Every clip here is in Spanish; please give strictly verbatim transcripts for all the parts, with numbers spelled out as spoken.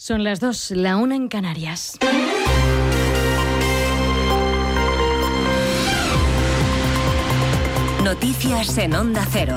Son las dos, la una en Canarias. Noticias en Onda Cero.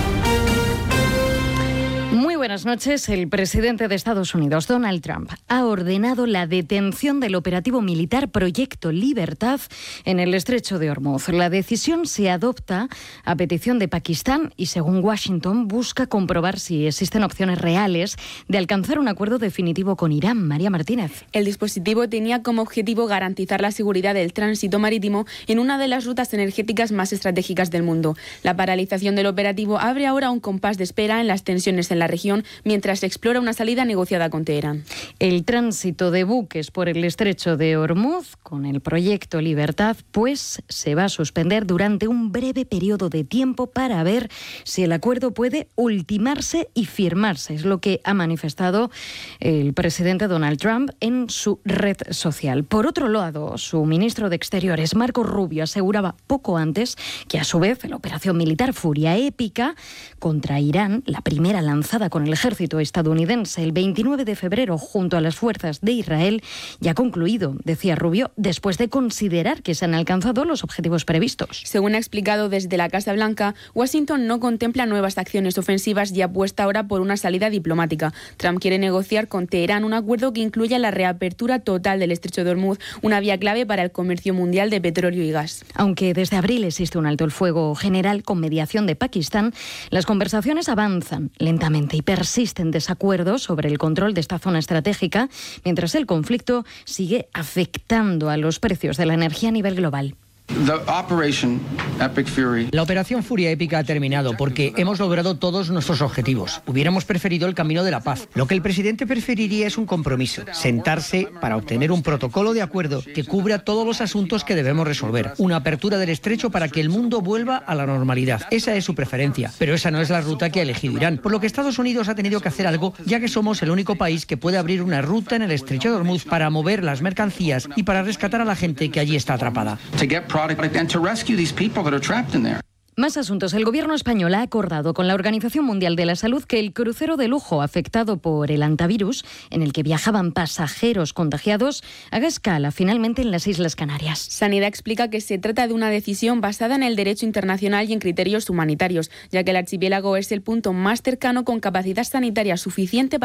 Muy buenas noches. El presidente de Estados Unidos, Donald Trump, ha ordenado la detención del operativo militar Proyecto Libertad en el estrecho de Hormuz. La decisión se adopta a petición de Pakistán y, según Washington, busca comprobar si existen opciones reales de alcanzar un acuerdo definitivo con Irán. María Martínez. El dispositivo tenía como objetivo garantizar la seguridad del tránsito marítimo en una de las rutas energéticas más estratégicas del mundo. La paralización del operativo abre ahora un compás de espera en las tensiones en la región mientras se explora una salida negociada con Teherán. El tránsito de buques por el estrecho de Hormuz con el proyecto Libertad pues se va a suspender durante un breve periodo de tiempo para ver si el acuerdo puede ultimarse y firmarse. Es lo que ha manifestado el presidente Donald Trump en su red social. Por otro lado, su ministro de Exteriores, Marco Rubio, aseguraba poco antes que a su vez la operación militar Furia Épica contra Irán, la primera lanzada con el ejército estadounidense el veintinueve de febrero junto a las fuerzas de Israel, ya ha concluido, decía Rubio, después de considerar que se han alcanzado los objetivos previstos. Según ha explicado desde la Casa Blanca, Washington no contempla nuevas acciones ofensivas y apuesta ahora por una salida diplomática. Trump quiere negociar con Teherán un acuerdo que incluya la reapertura total del estrecho de Hormuz, una vía clave para el comercio mundial de petróleo y gas. Aunque desde abril existe un alto el fuego general con mediación de Pakistán, las conversaciones avanzan lentamente y persisten desacuerdos sobre el control de esta zona estratégica, mientras el conflicto sigue afectando a los precios de la energía a nivel global. La operación Furia Épica ha terminado porque hemos logrado todos nuestros objetivos. Hubiéramos preferido el camino de la paz. Lo que el presidente preferiría es un compromiso, sentarse para obtener un protocolo de acuerdo que cubra todos los asuntos que debemos resolver. Una apertura del estrecho para que el mundo vuelva a la normalidad. Esa es su preferencia, pero esa no es la ruta que ha elegido Irán, por lo que Estados Unidos ha tenido que hacer algo, ya que somos el único país que puede abrir una ruta en el estrecho de Hormuz para mover las mercancías y para rescatar a la gente que allí está atrapada. And to rescue these people that are trapped in there. Más asuntos. El Gobierno español ha acordado con la Organización Mundial de la Salud que el crucero de lujo afectado por el hantavirus, en el que viajaban pasajeros contagiados, haga escala finalmente en las Islas Canarias. Sanidad explica que se trata de una decisión basada en el derecho internacional y en criterios humanitarios, ya que el archipiélago es el punto más cercano con capacidad sanitaria suficiente para